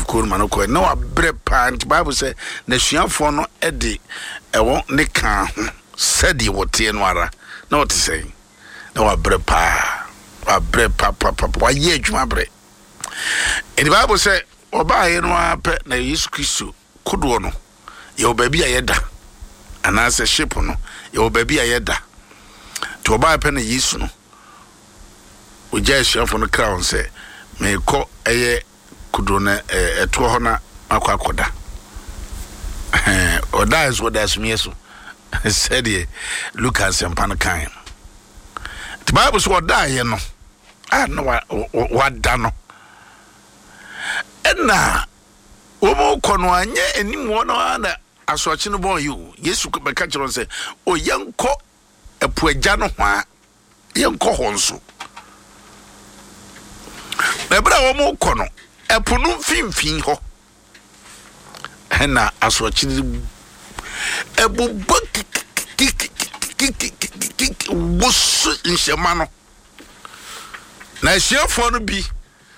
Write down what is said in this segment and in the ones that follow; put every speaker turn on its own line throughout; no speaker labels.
ko ma no ko na wa bre pa nti Bible say na suafo no edi ewo ne kan ho said you wote no ara na what say na wa bre pa wa ye adwuma bre and the Bible say oba ye no apɛ na Yesu Kristo kodo no ye obabi ayeda ana se ship no ye obabi ayeda to oba apɛ na Yesu no oja suafo no crown say me ko eye kodo na eto ho na akwakoda oda is what that's me so said ye Lucas and Panakan the Bible so oda ye no no what dano na omo kono anye enim wo no na asoachi no boy you Yesu be ka kiro say o yenko epuagya no ho a yenko ho nso na bra omo kono epunu mfimfin ho na asoachi ebubo wosu nhyema no na hyiafo no bi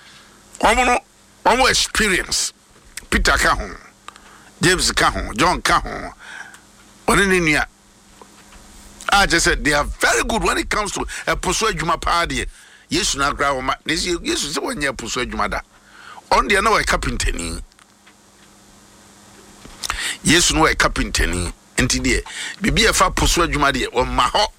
omo experience Peter ka ho James ka ho John ka ho onenua I just said they are very good when it comes to a pursue adwuma paade Yesu na gra wo ma Yesu se wonye pursue adwuma da on de na we carpenter ni Yesu no we carpenter ni enti de bibi e fa pursue adwuma de o ma ho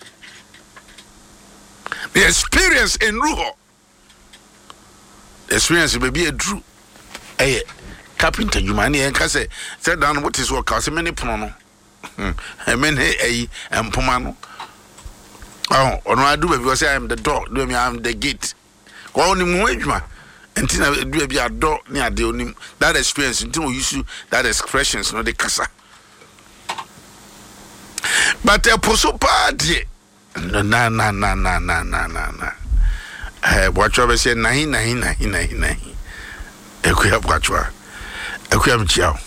the experience in ruho experience baby a drew carpenter jumani en ka say said down what is work as many pono no many empoma no ono adu baby say I am the door do me I am the gate ko oni mu adwuma enti na do bia door ne ade onim that experience enti we use that expressions no the kasa but a poso party na watch over say nahi ekuya bwachwa ekuya mchiao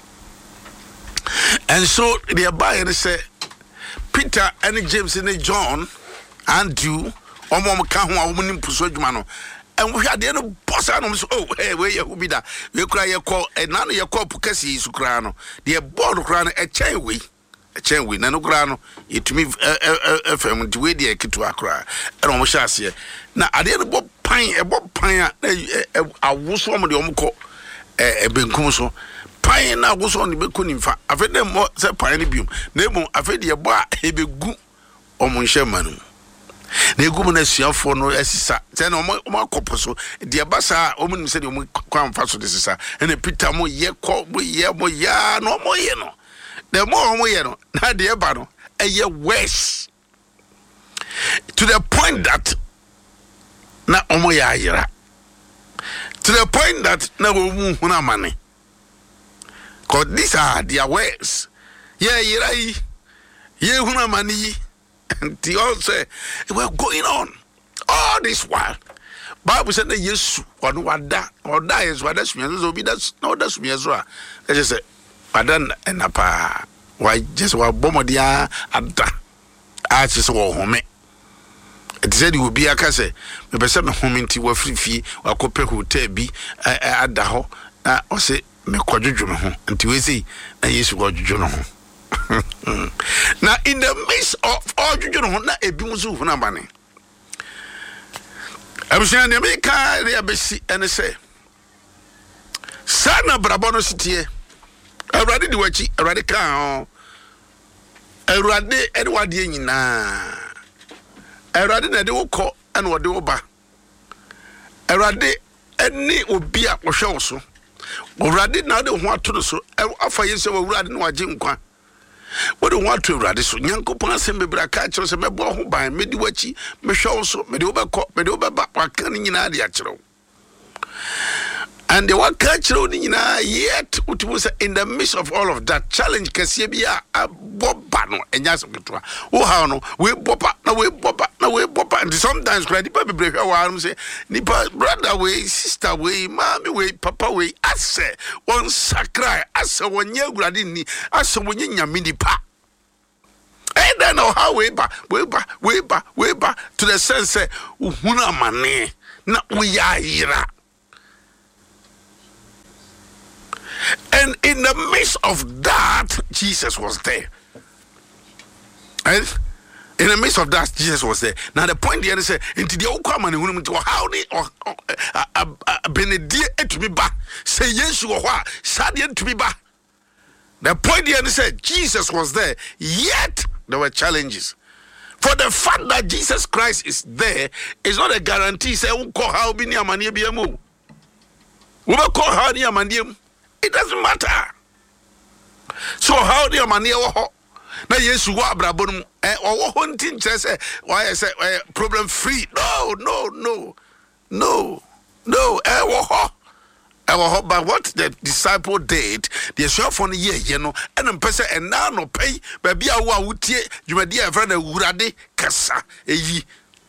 and so the buyer say Peter and James and John and you omo ka ho a omo nim puso adwuma no and we had no boss anom so oh hey we ye who be that we kra ye call and na ye call pukasi isu kra no the board kra no e chen we na no kra no itumi fm the way the kitu akra and omo sha ase na ade no bo pan a awuso omo de omo ko benkum so pan na awuso on be konimfa afede mo se pan ne bium na emu afede ye bo a ebegu omo nhye manu na egum na suafo no asisa se na omo akopo de basa omo nim se de omo kwanfa so de sisa na Peter mo ye ko mo ya no omo ye no the more omo ye no na de eba no eye worse to the point that na omo ya ayira to the point that na wo mu huna mane cause these are their words yeah yira yi ye huna mane yi and they all say we're going on all this while Bible said that Yesu onu wada oda is wada sumia so be that no da sumia so a just say wadan enapa why just wa bomodia ada a just wo home it said you will be aka say me be say me home nti wa frifi wa kope hotel bi ada ho na o say me kodwodwo me ho nti we say na Yesu kodwodwo no ho now in the midst of all you know na ebi musu na bane abusia ne me ka re abesi ene say sana brabono sitie awrade di wachi awrade ka awrade ene wade nyina awrade na de wokọ ene wode wo ba awrade ene obi a wohwe wo so awrade na de ho ato so afa yese awrade na waje nkwa what do want to radi so nyankopon asem bebra ka kire se mebo ho ban medi wachi mehwe wo so medi obekọ medi obeba waka ni nyina de a kire and the one kire ni nyina yet utumu say in the midst of all of that challenge kase bia aboba no enya so ketua wo ha no we boba and sometimes credit people hwe wa say nipa brother we sister we mama we papa we ase won sakra ase wonye agurade ni ase wonye nyame nipa and then how we ba to the sense say uhuna mane na we ya yira And in the midst of that, Jesus was there. Right? In the midst of that, Jesus was there. Now the point here is, into the Okama and how they Benedia to be back. Say yes, you are Sadian to be back. The point here is, Jesus was there, yet there were challenges. For the fact that Jesus Christ is there is not a guarantee. Say, it doesn't matter. So how do you manage? Now yes, you are brabon or hunting say why I say problem free. No. But what the disciple did, the shop for the year, you know, and person and now no pay, baby, I would you may dear friend of Urade Cassa, a ye.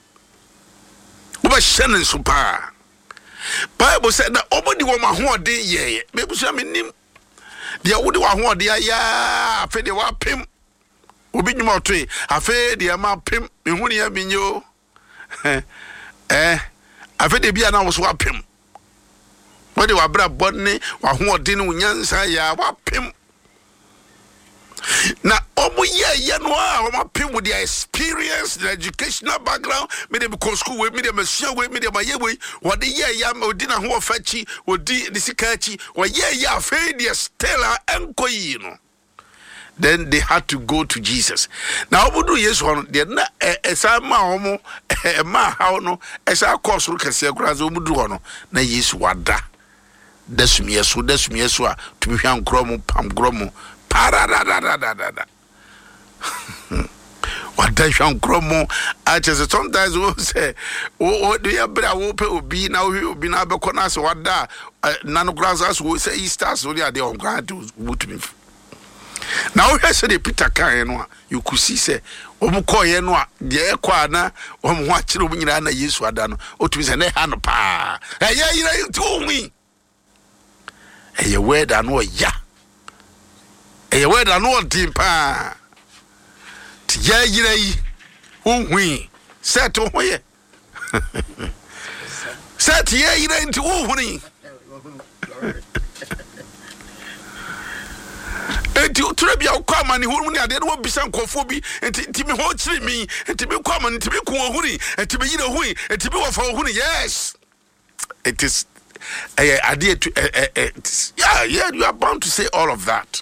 Over Shannon Super. Bible said that nobody woman who are day, ye, maybe some in him. The old one who are there, ya, fed the wap him. Ubin more tree, I fed the amount pimp, and when you have been you. I fed the beer now was wap him. What do I bring Bodney or who didn't win? Say, wap him. Now, my people with their experience, the educational background, made them go school with me, them a with me, them a year way, what the year yam or dinner who fetchy, or the sikachi, or yeah, failure, Stella, and Coino. Then they had to go to Jesus. Now, what do yes one? They're not a sama homo, a ma how no, as our course look at Segrazo Muduano, na yes wada. Desumiesu, to be young gromo, pam gromo, para. What does young gromo? I just sometimes will say, oh, do you will be now? You will be now because what da nanograzas will say Easter, so they are the on ground to me. Now, I said, Peter Kayanwa, you could see, say, Omukoyanwa, dear Quana, watching Winana Yiswadano, or to be an hand pa. You told me. A word I know, ya. A word I know, Timpa. Tia, we set to where. Set ye into Wooing. To Trebia come and who there will be some coffee and to be watching me and to be common to be cool and to be and to be for honey. Yes, it is a idea to yeah, you are bound to say all of that.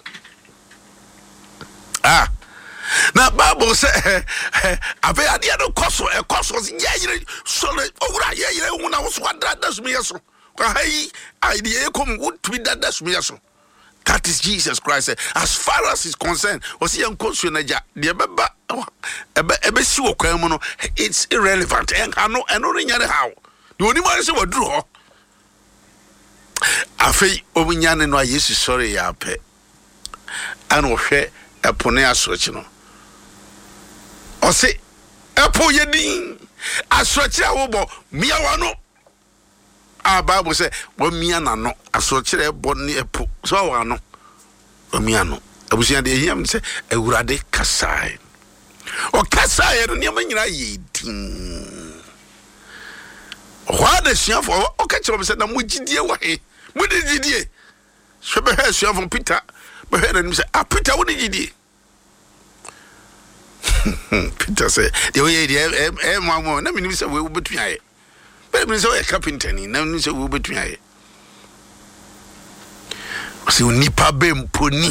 Now Bible say I've idea no cost was so when I was what that does me so. Idea come would to be that does me so. That is Jesus Christ. As far as he's concerned, was he unconscious? It's irrelevant. And I know how. The only one is what drew. I feel Ominyan no yes sorry yape. And Oshe a ponea switchino. Or say a poyedin. I stretch a wobo, miawano. Our Bible says, "When miana no, I saw a bonny a po, so I know. Miano, I was the him say, a urade Kasai. Or Kasai, and Yamina eating. Why the chef or catch up said, I'm with you away. What did you do? Shabba has you from Peter, but heard him say, Peter, what did you do? Peter said, the way the M1, I mean, we said, we will between I. But we saw a carpenter, no, so we between I. So nipa bem poni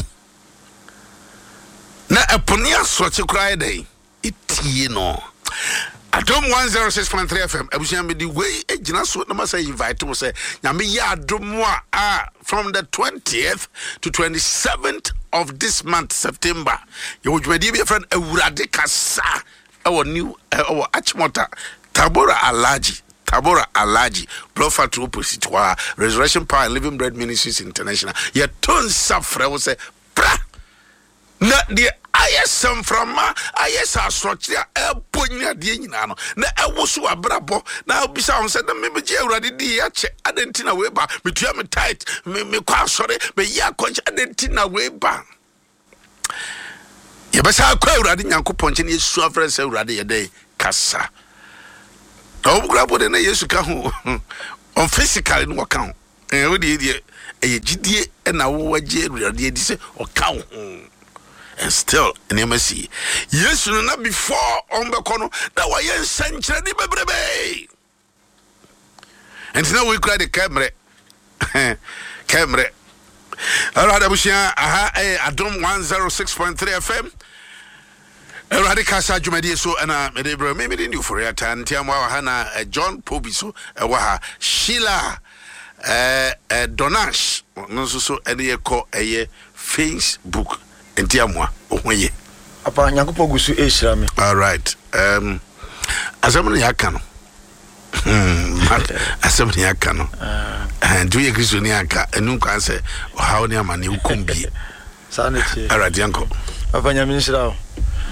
na eponia so che cry day itie no Adom 106.3 FM abusia me di way agina so na masa invite mo say nyame ya adom a from the 20th to 27th of this month September you would be a friend Awurade Kasa our new our Achimota Tabora Alaji, Prophet to opposite to our Resurrection Power and Living Bread Ministries International. Your tone suffer will say, Bra, not the ISM from ISR structure, a poignard diano. Na Awusu Abrabo, now Bisson said, maybe Jerry Diache, Adentina Weber, between me tight, me quite sorry, but ya coach Adentina Weber. Yabasa Quaradin Yanko Ponchini is suffering so ready a day, Cassa. Oh, grab what in a year to come on physical in what count. And what did you? ɛyɛ gidie na wo wagye awurade adi sɛ ɔka wo ho and still nneɛma si yesu no na before ɔmbɛkɔ no na wɔyɛ nsɛnkyerɛnne bebrebe ɛnti na wɔkura de kamere alright abusia aha Adom 106.3 FM Erade kasa dwumadi so na mede bro me de for ya tan tiam wa ha na John Pobi so wa ha Sheila Donash no so ene ye kɔ eye Facebook entiamwa ohwe
apa nyankopɔ gusu ehira me
alright azamne yaka no asɛm ne aka no do ye kristo ne aka enu kwan sɛ ɔhaw ne amane ukombie
saa ne tie
alright yanko
apa nyame nhyira wo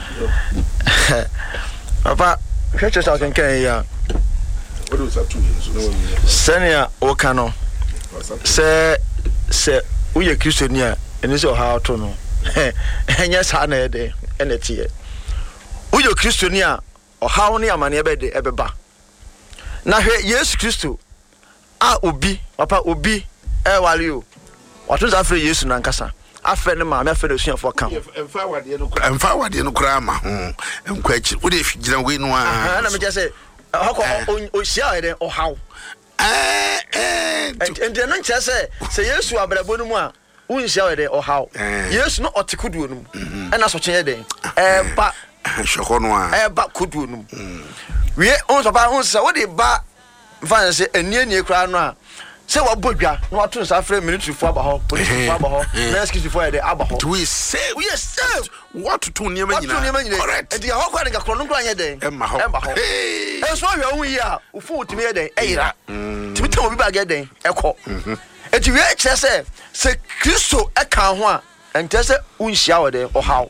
apa hwɛkyɛ sɛ kenkan ya
wodo sa tu so no
sɛnea woka no sɛ woyɛ kristo ni a ɛne sɛ ɔhaw to no ɛnyɛ saa na ɛde ɛne tie woyɛ kristo ni a ɔhaw ne amane ɛbɛde ɛbɛba na hwɛ Yesu Kristo a obi wale o wato za afre Yesu nankasa afre ne maame afre suafo ka
emfa wade no kura ma ho enkwa achi wo de figina we no a
na me jese hako o hia ede o haw ende no nche se Yesu abrabo no mu a wo nhia ede o haw Yesu no otikuduo no mu na so kyen ede ba
hweko no a
ba kuduo no mu we on so ba on se wo de ba fan se enie kura no a se wo bodwa no wato nsa afre military fo aba ho police fo aba ho rescue fo de aba ho
we say what to niema nyina correct
e dia ho kwa de kakro no kura anye den
emma ho
e so hwe ohun yi a ufu utimi ye den eyira timi tam obi ba ge den ekọ e ti we kire se Kristo e kan ho a ente se unhia wo de ohaw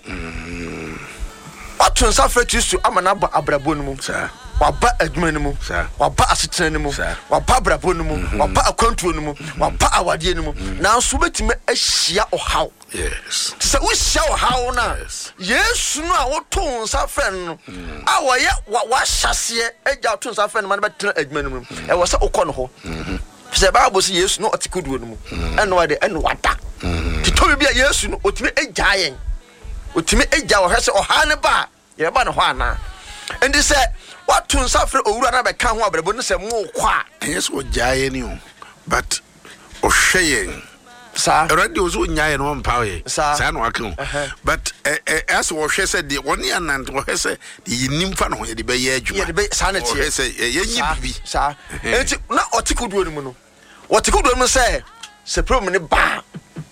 wato nsa afre Kristo amana ba abrabo no mu waba adwuma no mu waba asetena no mu waba brabo no mu waba akwantuo no mu waba awade no mu na nso betime ahia ohaw
yes
se wo hia ohaw na Yesu no a woto nsa frɛ no a wɔyɛ wa hyase agya to nsa frɛ no ma betena adwuma no mu e wo se okɔ no ho se Bible se Yesu no otikuduo no mu ɛno wade ɛno wada titobi bia Yesu no otime agya yɛn otime agya wo hwɛ se ɔha ne ba yɛ ba no ho ana endi se what to suffer owura na be kan ho abrabo no se mo kwa
yes o jaye ni o but o hweye
sa
already o so nyaye no mpawe sa no akan but as o hwe se de woni anant o hwe se de yinim fa no ho de be ye adwuma
ye de be sa na tie
o hwe se ye nyi bibi
sa enti na otikuduo no mu no otikuduo no se problem ne ba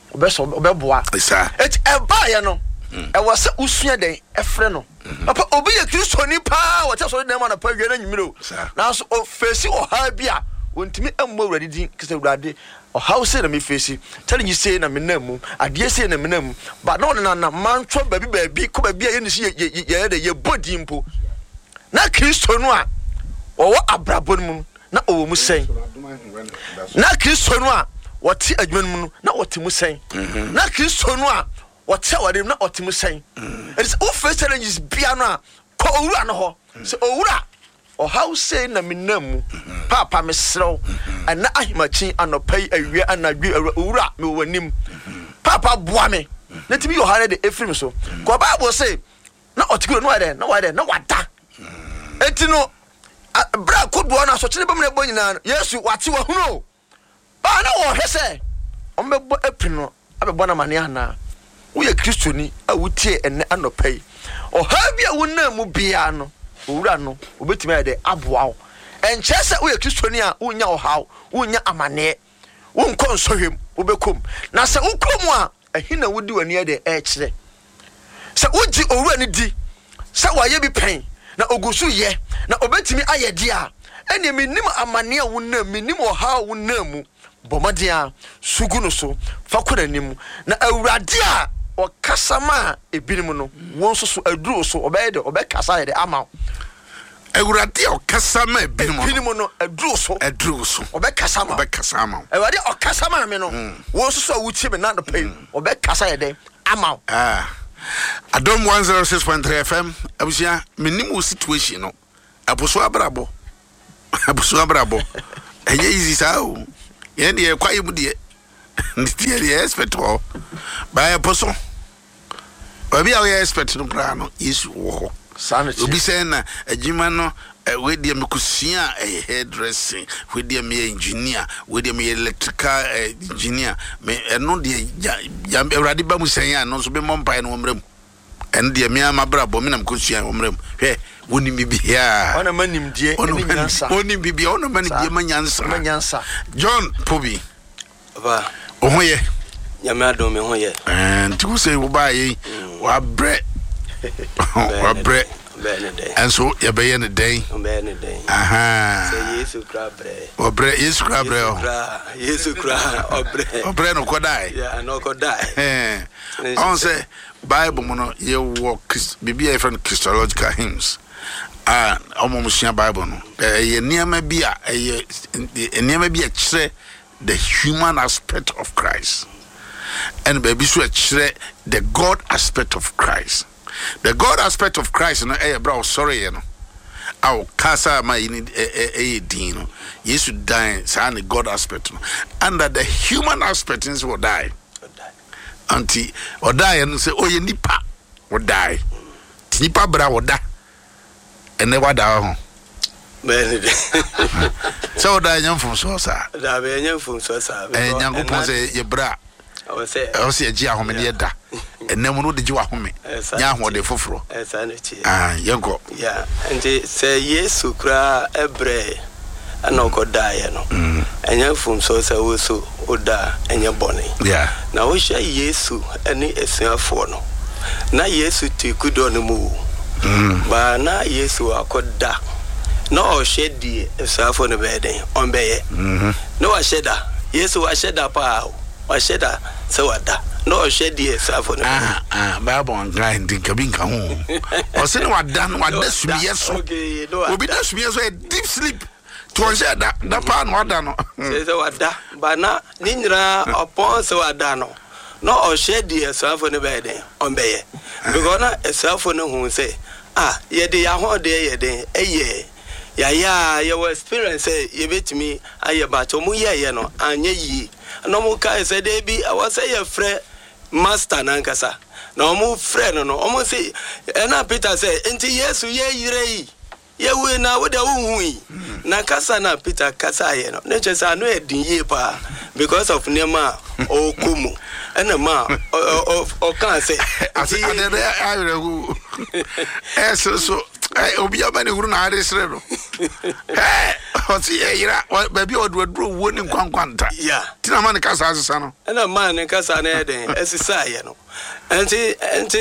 obeboa
sa
enti e ba ye no e was usua den e frɛ no papa obi ye Kristo ni pa wo so dem na pa wie na nyimiro na so o face o ha bia wontimi ammo awurade din kisa awurade o how say na me face tell you say na me namu ade say na me namu ba na na mantwo baabi ko baabi a ye ni ye de ye body mpo na Kristo no a wo abrabo mu na o mu sen na Kristo no a wote adwuma mu na wote mu sen na Kristo no a wote awade na wote mu sen it is all first challenges bia no a ko owura no ho so owura o how say na me namu papa me serew ana ahimachi anopai awie anadwe owura me wanim papa boa me na timi yo hare de efrim so ko Bible say na otikuro no wade na wada etino bra kodwo na so kire bam na bonyina Yesu wate wa hunu ba na wo hwese o mebɔ apino abɛbɔ na mane ana wo ye Kristoni a wotie enne anopai o ha bia wona mu bia no owura no obetimi ade aboa wo enche se wo ye Kristoni a wonya ohaw wonya amane wo nkɔ nsohwem obekom na se wokom a ahina wodi wani ade ekire se wogi owura ne di se waye bi pen na ogusu ye na obetimi ayede a ene menim amane a wona menim ohaw wona mu bomadia suguno so fakonanim na awurade a okasama ebinim no won so aduro so obeyede obekasa yede ama
awurade okasama ebinim
no aduro so obekasa ma awurade okasama me no won so awutie me na no pay obekasa yede ama
Adom 106.3 FM abusia menim situation no abuso abrabo eye easy sao ye de kwaye mu de the expert or by a person. Obi a we expect no kra no Yesu wo.
Sanity.
Obi say na adwuma no we dey mekusia hairdressing, we dey me engineer, we dey me electrical engineer. Me no dey ya Awurade ba mu say ya no so be mompai no mrem. En dey me amabra bo me na mekusia mrem. Hwe woni mi bia.
Ona manim die eni nyansa.
Woni bibia ona manim die manyansa.
Manyansa.
John Pobi.
Ba.
Ohoye.
Nyame adom me hoye.
Tu say wo ba yi wa bre. Wa bre. And so you be in the day. Aha.
Say Yesu kra bre.
O bre Yesu kra bre.
Yesu kra obre.
Obre no kodai.
Yeah, no kodai.
On say Bible mono ye wo Biblia friend Christological hymns. Omomusia Bible no. Ye niam bia niam bia kire the human aspect of Christ. And baby so kire the God aspect of Christ. The God aspect of Christ no bro sorry no. Our casa ma in dino. Yesu die sa the God aspect no. And that the human aspect is will die. Anti or die and say oh ye nipa will die. Nipa bra will die. And never die. So die young from so sir.
Da be young from so sir.
And young go say ye bra. I say a gia home in da. And then no de jua home. Ya ho de foforo. Yanko.
Yeah. And say Yesu kra ebre anoko die no. And young from so say also oda enya boni.
Yeah.
Na wo hye Yesu ene esuafo no. Na Yesu ti kudo no mu. Ba na Yesu akoda. No o shedi esuafo no be den on beye. No wa sheda. Yesu wa sheda pa. Wa sheda se wada. No o shedi esuafo no.
Bible on grind kabinka ho. O se no wada no wada sumiye so.
Okay, no.
Obi da sumiye so a deep sleep. To on sheda da pa no wada no.
Se wada. Ba na ni nyira opon se wada no. No o shedi esuafo no be den on beye. Because na esuafo no hu say ye de ya ho de ye den eye. Ya you experience ye betimi aye ba to mu ye no anye yi no mu kai say dey bi I was say ye frɛ master nankasa na mu frɛ no omo say na Peter say enti Yesu ye yire yi ye we na wo da hu yi na kasa na Peter kasa ye no ne chesa no edin ye pa because of nema o komu ena ma o kan say
ati ade who so obi abane huru na aresre no o ti yira baby odwadro wo ni kwankwanta
yeah
tina man kasa asesa no
ena man kasa na eden esisa ye no enti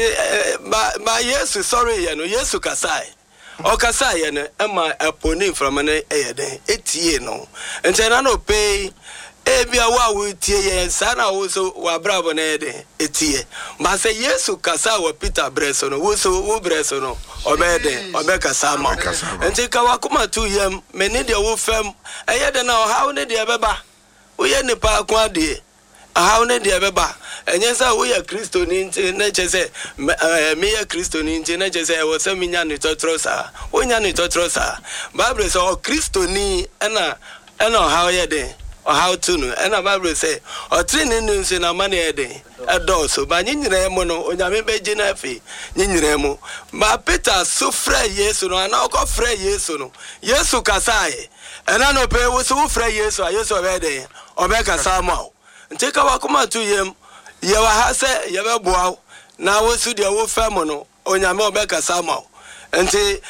ba Yesu sorry ye no Yesu kasa o kasa ye no ema aponi from na eyeden etie no enti na no pay ebia wa wo tie ye sana wo so wa brabo na eden etie ba say Yesu kasa wa Peter breso no wo so wo breso no obeden obeka sama enti ka wa kuma tu yem meni de wo fam eyede na how ne de beba wo ye nipa kwa de how ne de beba enye sa wo ye Kristo ni nti na chese me ye Kristo ni nti na chese wo se minya ni totrosa wo nya ni totrosa Bible say o Kristo ni na how ye de or how to no and a Bible say or training news in a money a day a door so by Ninremo or Yambe Genefi Ninremo ma Peter so frey yes no and I'll go frey yes no yes to Kasai and I know pay was so frey yes or yes already or make a Samuel and take our command to him you have said you have bow now was to the old family or Yamo Becca Samuel and say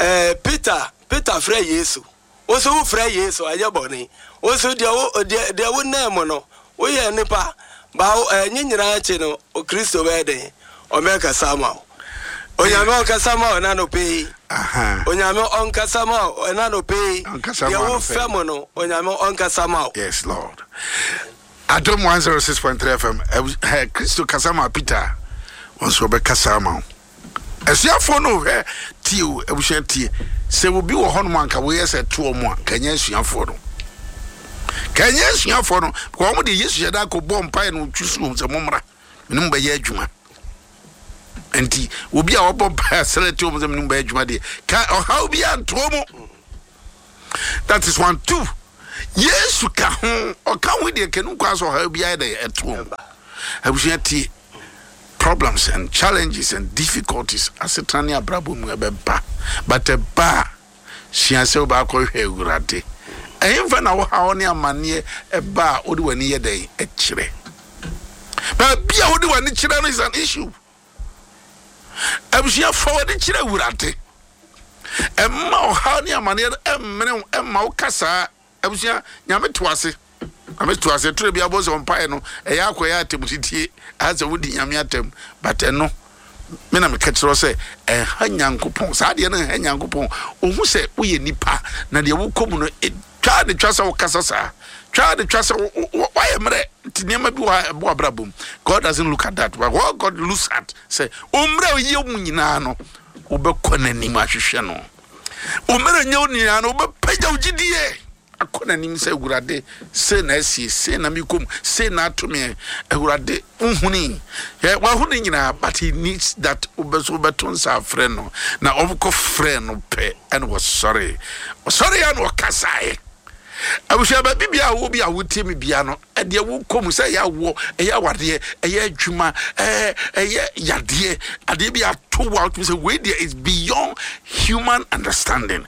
Peter frey yes was so frey yes or your bonny. Also there would name no we ye nipa ba nyinyira ache no o Kristo bede o meka sama onyame onka sama na no pay onyame onka sama na no pay there wo fam no onyame onka sama.
Yes Lord. Adom 106.3 FM Kristo kasama Peter onso be kasama esuafo no tio ebuhwe tie se obi wo hono anka we yese to omo a kanya esuafo no kanya esuafo no ko omo de Yesu yeda ko bom pai no twisu se momra menim ba ye adwuma enti obi a obom pai select omo se menim ba adwuma de ka how bi anto omo. That is 1 2 Yesu ka ho o ka ho de kenu kwa so ha bia de eto abusuati problems and challenges and difficulties asetane abrabo mu ebeba but eba hyiase ba akọ hwe Awurade ehimfa na wo ha oni amane eba odi wani ye den ekire ba bia odi wani kire no is an issue abusia forward kire Awurade emma o ha oni amane emmene emma ukasa abusia nyame toase ametuase tire bia bo so mpae no eya akoya atemutitie aza wodi nyame atem but eno me na me ketro se ha nyankopon sa de no ha nyankopon ohu se wo ye nipa na de wo komu no twa de twa se wo kasa sa twa de twa se wa ye mre tinema bi wa bo abrabom. God doesn't look at that, but what God looks at say omre ye mu nyina no obekọ nanim ahwehwe no omre nye nyina no obepagya ogidie akona nim se Awurade se na asie se na mikom se na atome Awurade unhuni wa huni nyina but he needs that obeso beton sa frɛ no na obko frɛ no pe and was sorry and wakasae abusha ba bibia wo bia wo temi bia no de wo kom se ya wo eya wade eya adwuma eya yade ade bia to wo out say we there is beyond human understanding.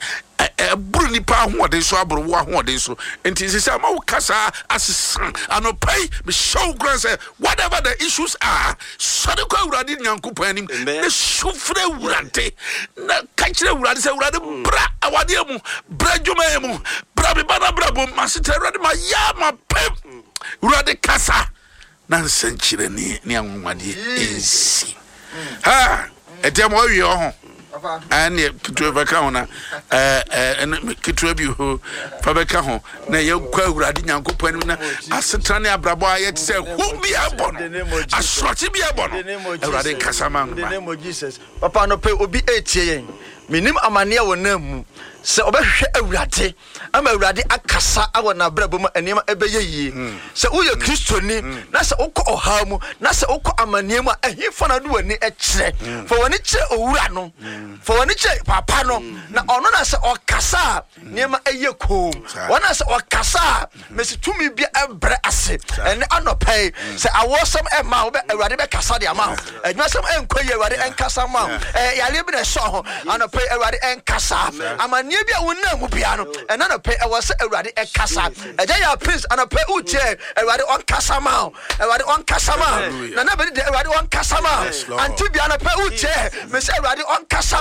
Bruni pa hoden so abro wo hoden so enti se ma wo kasa asesan anopai be show grand say whatever the issues are so de ko Awurade nyankopon anim na sufre Awurade na kachire Awurade se Awurade bra awade mu bra dwuma mu bra be bana bra bom masete Awurade ma ya ma pem Awurade kasa na nsanchire ni anwade ensi ha etemo awie ho and kitwe baka ho na kitwe bi ho fa baka ho na ye kwa Awurade nyankopon na asetane abrabo ayet se hu bi abono asrochi bi abono Awurade kasama
in the name of Jesus. Papa no pe obi etie yen minim amane wonam se obehwe Awurade ama Awurade akasa awona brabo mu anema ebeye yie se wo ye kristoni na se ukọ oha mu na se ukọ amane mu ahimfa na do wani ekire for wani kire owura no for wani kire papa no na ono na se okasa nema eye ko wona se okasa mesi tumi bia ebre ase ene anopai se awosam e ma wo be Awurade be kasa de ama adwasam enkoye Awurade enkasa ma yale bi na so ho anopai Awurade enkasa amane bia wona mu bia no ena no pe e was Awurade e kasa eja ya prince ana pe uche Awurade on kasa ma Awurade on kasa ma na be de Awurade on kasa ma anti bia na pe uche me say Awurade on kasa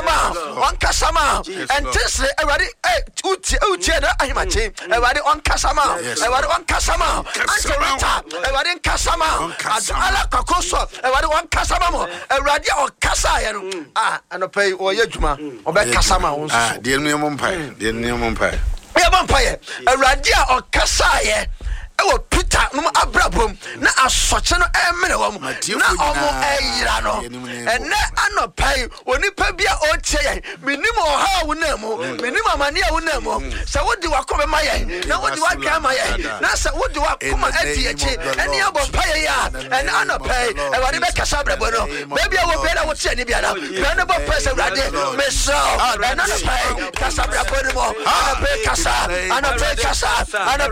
ma entisre Awurade uche na ahimache Awurade on kasa ma Awurade on kasa ma anti rita Awurade on kasa ma ala kokoso Awurade on kasa ma mo Awurade on kasa ye no ana pe o ye dwuma obe kasa ma won so
de no yemompai
ya vampire Awurade a okasaye ewo Peter no abrabom na asoche no emere wom na omo eyira no ene anopai onipa bia o tie minim oha wonamu minim amane a wonamu se wodi wakobe maye na wodi wadwa maye na se wodi wakoma adi echi ene abompaye ya ene anopai Awurade be kasa brabo no baby wo be na wo tie ni bia na be no bo pese Awurade me so ene anopai kasa brabo no mo anopai kasa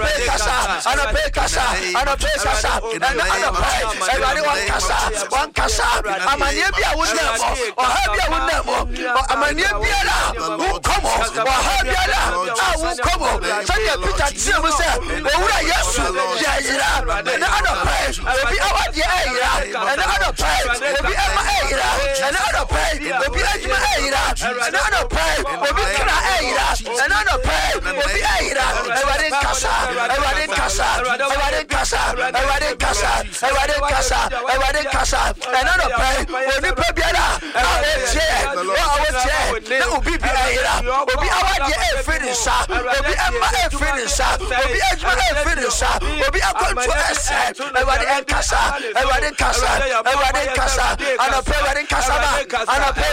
Everybody one kasa amanye bia wonamo oha bia wonamo amanye bia la ukomo oha bia la ukomo sanya Peter tiemu se owura Yesu yayira na anopai obi awade ayira na anopai obi ema ayira na anopai obi ajima ayira na anopai obi kra ayira na anopai obi ayira everybody kasa another pay oni pe biara na obi bi ayira obi awade e finisha obi ema e finisha obi ejma e finisha obi akonto ese everybody kasa ana pe kasa ba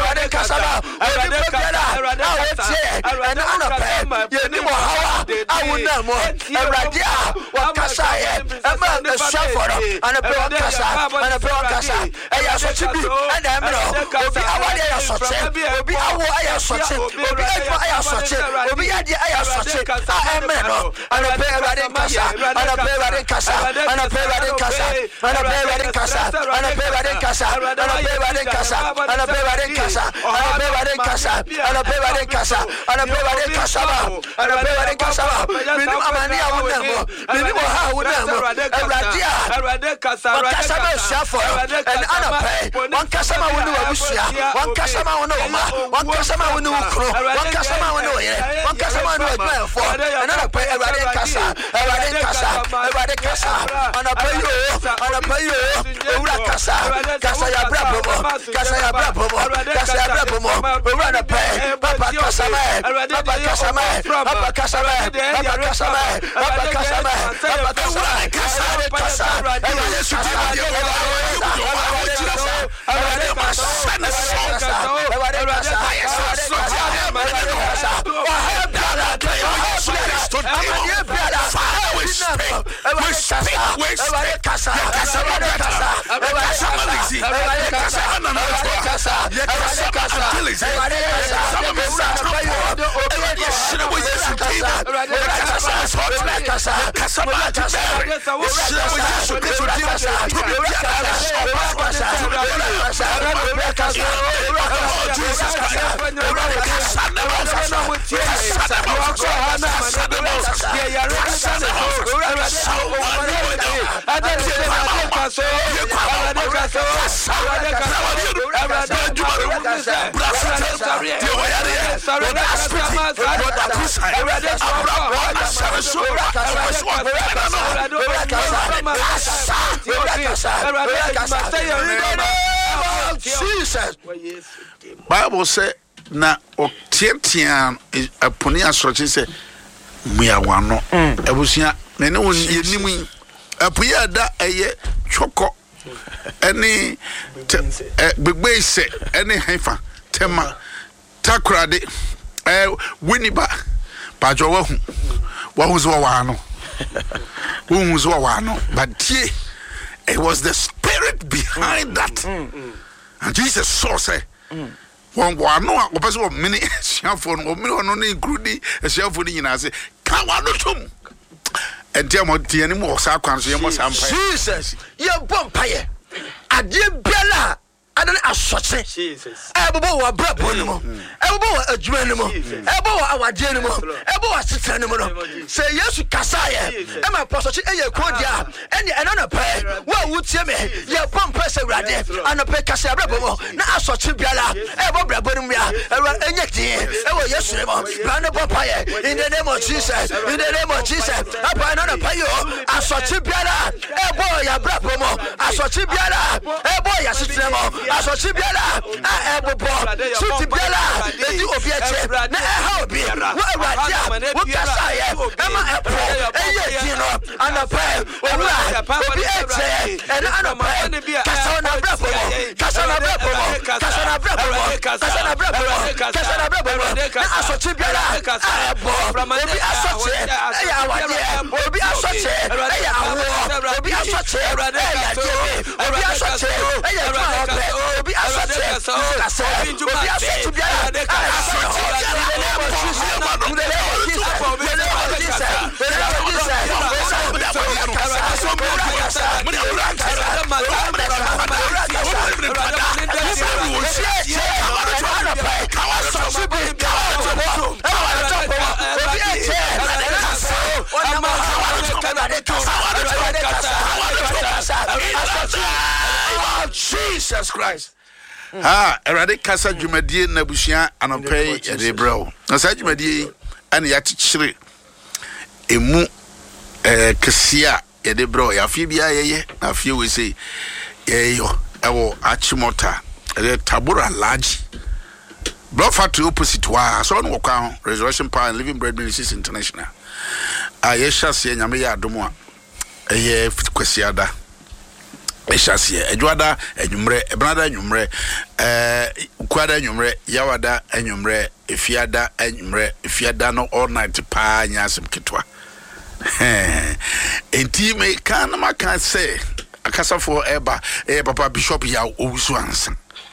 obi pe biara na otie ana pe ye ni mo hawa awu wona mo awurade a wakasa ye ema esuaforo anape wakasa eya soche bi ena emro obi awade ya soche obi awo aya soche obi edwa aya soche obi yade aya soche emro anape awade kasa anape awade kasa anape awade kasa anape awade kasa anape awade kasa anape awade kasa anape awade kasa anape awade kasa anape awade kasa anape awade kasa anape awade kasa binu amani awona mo binu mo ha awona mo awurade kasa ba siafo and anape wan kasa ma wonu abusia wan kasa ma wonu ma wan kasa ma wonu kro wan kasa ma wonu yere wan kasa ma wonu adwafo and anape awurade kasa anape yo owura kasa ya brabo mo owura na pe papa kasa me
Bible say na otiatia aponi asroche se muawano ebusia na ne won yenimu apuya da eye choko eni gbegbe ise eni hanfa tema takrade winiba pajo wahu zo wano but tie it was the spirit behind that and Jesus saw say one no a person many siafo no many no include siafo ni nyina say ka wano tum entiamo tie ni mo sa kwan so yemo sampa
Jesus ye bompaye ade bela adane asoche Jesus ebobo wa brabo ni mo ebobo wa adwuma ni mo ebobo wa awade ni mo ebobo wa sitra ni mo no say Yesu kasaye e ma posoche eye kodia ene eno na pe wa wutie me ye pompa se urade anope kasa brabo mo na asoche biala ebo brabo ni mo ya enyeti e wo Yesu ni mo brand pompa ye in the name of Jesus apa eno na pe yo asoche biala ebo ya brabo mo asoche biala ebo ya sitra mo asochi biala ebobo suti biala edi obi eche na ha obi wa awradia wo kasa ye ema epo eye dino anape owura obi eche ena anape kasa na brabo na asochi biala ebo obi asochi eya awade obi asochi eya awo obi asochi eya debe obi asochi eya obi asoche kasa obi asoche biara Jesus Christ.
Erade kasa dwumadie na busia anopai ede bro. Na sa dwumadie ane ya chichire emu kesia ede bro ya fie bia yeye na fie we say yeyo ewo achimota ede Tabora large bro factory opposite wa so no kwa Resurrection Power and Living Bread Ministries International. Ayesha se nyame ya adomo a eye kwasiada eshase edwada enwumre ebrada enwumre kwada enwumre yawada enwumre efiada enwumre efiada no all night pa nyasem ketwa enti me kan ma kan say akasa for eba papa bishop ya owusu ansa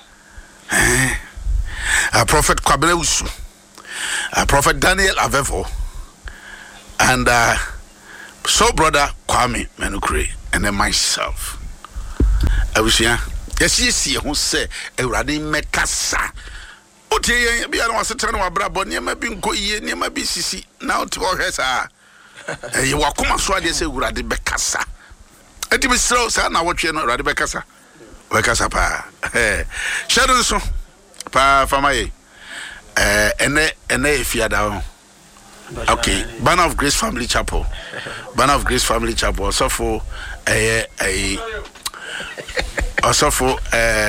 prophet Kwabena Usu, prophet Daniel Avevo, and so brother Kwame Menukre, and then myself. I was here. Yes, who say a radi mekasa. Ote be I was a turn of brabo near my being go ye near my BCC now to all his you walk come so I say radi bekasa. It be so sad now what you know radi bekasa. Bekasa pa. Shadow so pa famaye. Ene fiada. Okay, Banner of Grace Family Chapel. Banner of Grace Family Chapel. Also for also for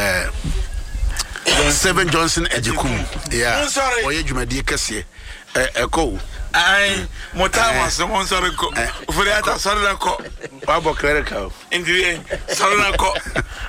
Seven Johnson Ejikum. Yeah. Oye jumadi kese. Eko.
Ai motawa someone sorry ko. Furiata sorry na ko.
Wabo clerical.
Indie sorry na ko.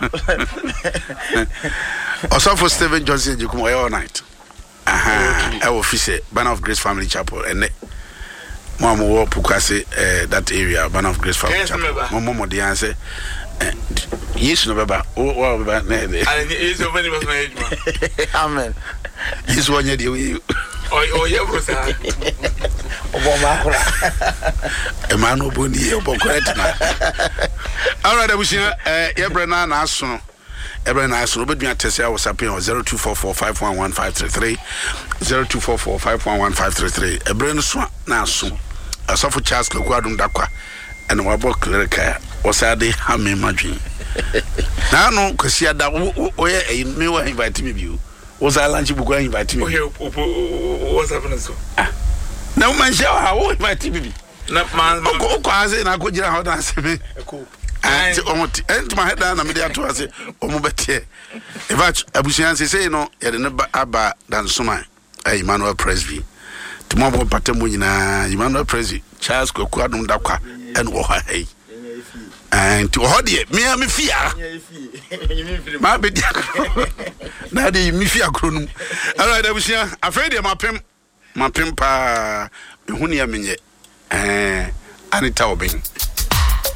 Also for Seven Johnson Ejikum all night. I will office Banner of Grace Family Chapel and Mama wo Pukase that area Banner of Grace Family Chapel. Mama the answer yes no baba o baba na dey.
Is over the management.
Amen.
Yes one year dey.
Oh yeah bro sir.
Obo makura.
E man oboni e obo correct na. All right abusia Yebrena na aso. Every night, so Robert Miatesa was up here 0244511533 0244511533. A brain swap now soon. A soft Charles Quadrum Dakwa and Wabo Clerica was a day hammy margin. Now, no, because you had that way a new inviting you. Was I lunch book inviting me?
What's happening so?
No man, shall how inviting me.
Not man,
I could hear how that's me. And my head down, I'm there to us. Omobete. If Abusian say no, you're never abba than Suma, Emmanuel Presby. Tomorrow, Patamuna, Emmanuel Presby, Charles Quadrum Daka, and Wahai. And to Hodi, me fear. My bit. Nadi, me fear Grunum. All right, Abusian, afraid of my pimpa, Hunia Minye, Anita Obin.